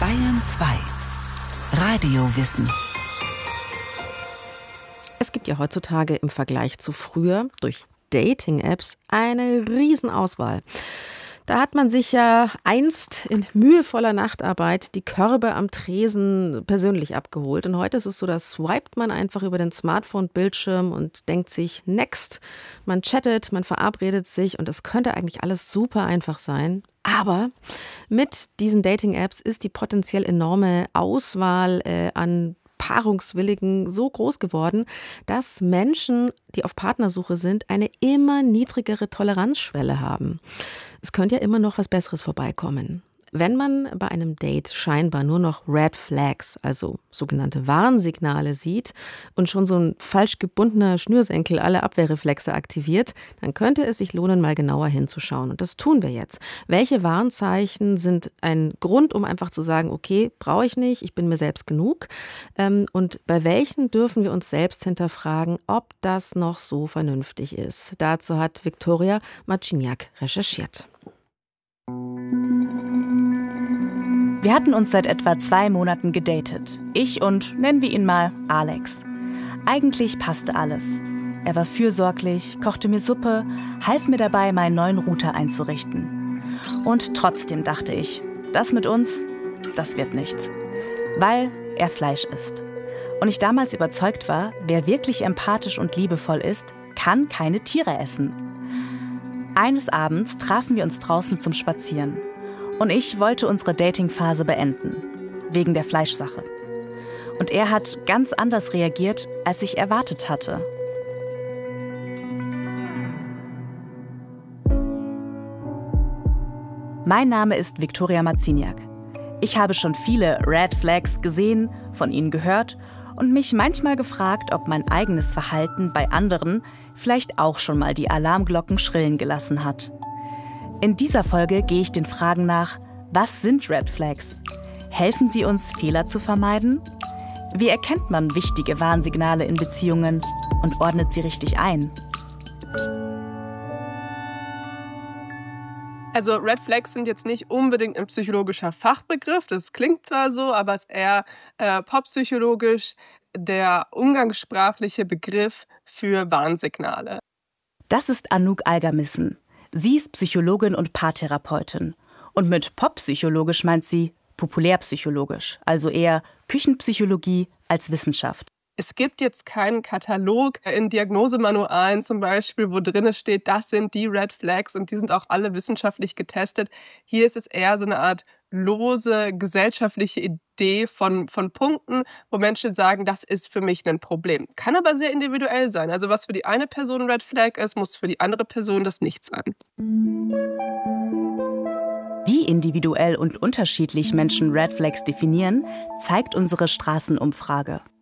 Bayern 2 Radiowissen. Es gibt ja heutzutage im Vergleich zu früher durch Dating-Apps eine Riesenauswahl. Da hat man sich ja einst in mühevoller Nachtarbeit die Körbe am Tresen persönlich abgeholt. Und heute ist es so, da swipet man einfach über den Smartphone-Bildschirm und denkt sich, next. Man chattet, man verabredet sich und es könnte eigentlich alles super einfach sein. Aber mit diesen Dating-Apps ist die potenziell enorme Auswahl an Paarungswilligen so groß geworden, dass Menschen, die auf Partnersuche sind, eine immer niedrigere Toleranzschwelle haben. Es könnte ja immer noch was Besseres vorbeikommen. Wenn man bei einem Date scheinbar nur noch Red Flags, also sogenannte Warnsignale sieht und schon so ein falsch gebundener Schnürsenkel alle Abwehrreflexe aktiviert, dann könnte es sich lohnen, mal genauer hinzuschauen. Und das tun wir jetzt. Welche Warnzeichen sind ein Grund, um einfach zu sagen, okay, brauche ich nicht, ich bin mir selbst genug? Und bei welchen dürfen wir uns selbst hinterfragen, ob das noch so vernünftig ist? Dazu hat Viktoria Marciniak recherchiert. Wir hatten uns seit etwa 2 Monaten gedatet. Ich und, nennen wir ihn mal, Alex. Eigentlich passte alles. Er war fürsorglich, kochte mir Suppe, half mir dabei, meinen neuen Router einzurichten. Und trotzdem dachte ich, das mit uns, das wird nichts. Weil er Fleisch isst. Und ich damals überzeugt war, wer wirklich empathisch und liebevoll ist, kann keine Tiere essen. Eines Abends trafen wir uns draußen zum Spazieren. Und ich wollte unsere Dating-Phase beenden. Wegen der Fleischsache. Und er hat ganz anders reagiert, als ich erwartet hatte. Mein Name ist Viktoria Marciniak. Ich habe schon viele Red Flags gesehen, von ihnen gehört und mich manchmal gefragt, ob mein eigenes Verhalten bei anderen vielleicht auch schon mal die Alarmglocken schrillen gelassen hat. In dieser Folge gehe ich den Fragen nach, was sind Red Flags? Helfen sie uns, Fehler zu vermeiden? Wie erkennt man wichtige Warnsignale in Beziehungen und ordnet sie richtig ein? Also Red Flags sind jetzt nicht unbedingt ein psychologischer Fachbegriff, das klingt zwar so, aber es ist eher poppsychologisch der umgangssprachliche Begriff für Warnsignale. Das ist Anouk Algermissen. Sie ist Psychologin und Paartherapeutin. Und mit poppsychologisch meint sie populärpsychologisch, also eher Küchenpsychologie als Wissenschaft. Es gibt jetzt keinen Katalog in Diagnosemanualen zum Beispiel, wo drin steht, das sind die Red Flags und die sind auch alle wissenschaftlich getestet. Hier ist es eher so eine Art lose gesellschaftliche Idee von Punkten, wo Menschen sagen, das ist für mich ein Problem. Kann aber sehr individuell sein. Also was für die eine Person ein Red Flag ist, muss für die andere Person das nicht sein. Wie individuell und unterschiedlich Menschen Red Flags definieren, zeigt unsere Straßenumfrage.